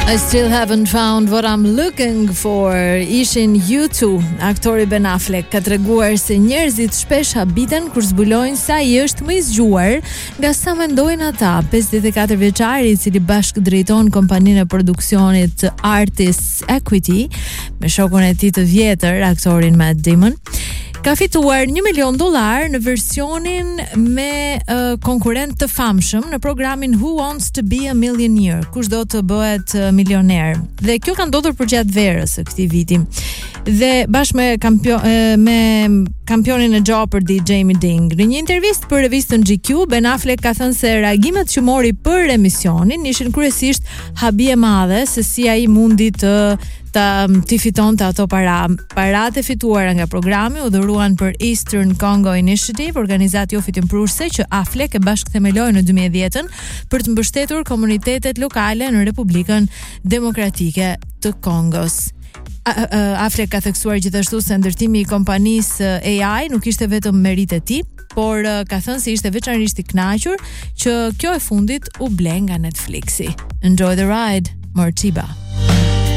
I still haven't found what I'm looking for. Ishin U2, aktori Ben Affleck, ka treguar se njerëzit shpesh habiten kur zbulojnë sa I është më I zgjuar nga sa mendojnë ata. 54 vjeçari I cili bashkë drejton kompaninë e produksionit Artists Equity me shokun e tij të vjetër, aktorin Matt Damon, ka fituar $1 milion në versionin me konkurrent të famshëm në programin Who Wants to be a Millionaire, kush do të bëhet milioner. Dhe kjo ka ndodhur përgjatë verës së këtij viti. Dhe bashkë me kampionin e gjopërdi Jamie Ding. Në një intervistë për revistën GQ, Ben Affleck ka thënë se reagimet që mori për emisionin ishin kryesisht habi e madhe se si ai mundi të fitonte ato paratë fituara nga programi u dhuruan për Eastern Congo Initiative, organizatë jo fitimprurse që Affleck e bashkëthemeloi në 2010 për të mbështetur komunitetet lokale në Republikën Demokratike të Kongos. Affleck ka theksuar gjithashtu se ndërtimi I kompanisë AI nuk ishte vetëm merit e tij, por ka thënë se ishte veçanërisht I kënaqur që kjo e fundit u ble nga Netflixi. Enjoy the ride, Mortiba.